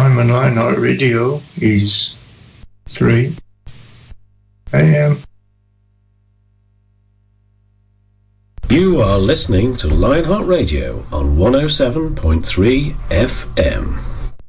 time on Lionheart Radio is 3 a.m. You are listening to Lionheart Radio on 107.3 FM.